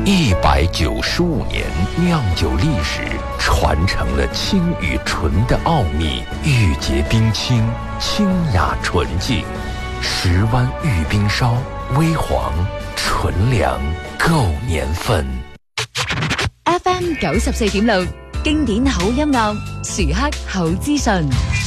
195年酿酒历史，传承了清与纯的奥秘，玉洁冰清，清雅纯净。10湾玉冰烧，微黄纯良，够年份。 FM 94.6，經典好音樂，時刻好資訊。